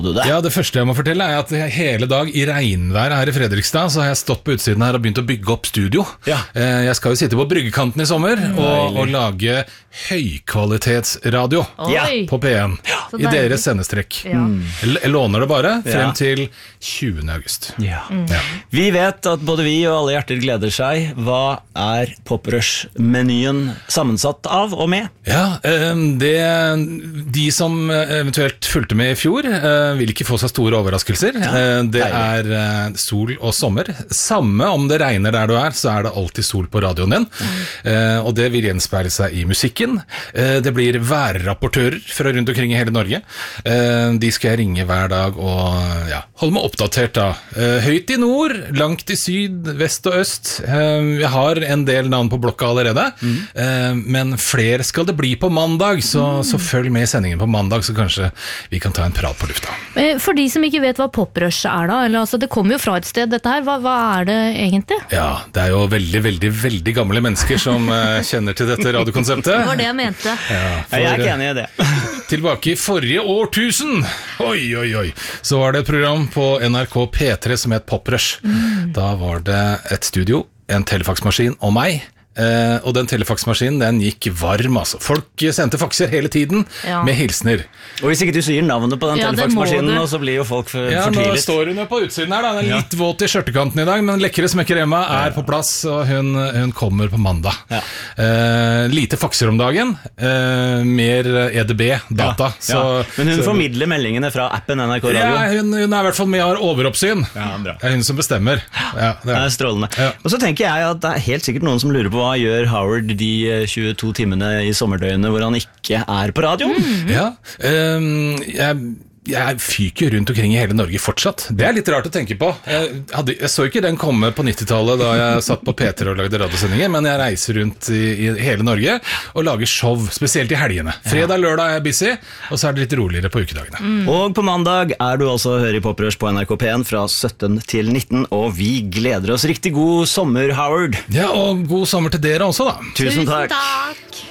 Ja, det første jeg må fortelle er at hele dag i regnvær her i Fredrikstad, så har jeg stått på utsiden her og begynt å bygge opp studio. Jeg skal jo sitte på bryggekanten i sommer og lage høykvalitetsradio på P1 i deres sendestrekk. Jeg låner det bare frem til 20. august. Vi vet at både vi og alle hjerter gleder seg. Hva er Pop-Rush-menyen sammensatt av og med? Ja, de som eventuelt fulgte med i fjor vil ikke få så store overraskelser. Det er sol og sommer. Samme om det regner der du er, så er det alltid sol på radioen din. Og det vil gjenspeile seg i musikken. Det blir værrapportører fra rundt omkring i hele Norge. De skal jeg ringe hver dag og holde meg oppdatert da. Høyt i nord, langt i syd, vest og øst. Jeg har en del navn på blokka allerede, men flere skal det bli på mandag, så følg med i sendingen på mandag, så kanskje vi kan ta en prat på lufta. For de som ikke vet hva Pop-Rush er da, eller altså det kommer jo fra et sted dette her, hva er det egentlig? Ja, det er jo veldig gamle mennesker som kjenner til dette radiokonseptet. Det var det jeg mente. Jeg er ikke enig i det. Tilbake i forrige årtusen, så var det et program på NRK P3 som het Pop-Rush. Da var det et studio, en telefaksmaskin og meg. Og den telefaksmaskinen, den gikk varm altså. Folk sendte fakser hele tiden med hilsner. Og hvis ikke du sier navnet på den telefaksmaskinen, så blir jo folk fortvilet. Nå står hun jo på utsiden her da. Den er litt våt i skjørtekanten i dag, men lekre smekker Emma er på plass, og hun kommer på mandag. Lite fakser om dagen, mer EDB-data. Men hun formidler meldingene fra appen NRK Radio. Hun er i hvert fall med og har overoppsyn. Det er hun som bestemmer. Det er strålende. Og så tenker jeg at det er helt sikkert noen som lurer på hva gjør Howard de 22 timene i sommerdøgnet hvor han ikke er på radio? Jeg fyker rundt omkring i hele Norge fortsatt. Det er litt rart å tenke på. Jeg så ikke den komme på 90-tallet da jeg satt på P3 og lagde radiosendinger, men jeg reiser rundt i hele Norge og lager show, spesielt i helgene. Fredag, lørdag er jeg busy, og så er det litt roligere på ukedagene. Og på mandag er du altså å høre i Pop-Rush på NRK P1 fra 17 til 19, og vi gleder oss. Riktig god sommer, Howard. Ja, og god sommer til dere også da. Tusen takk.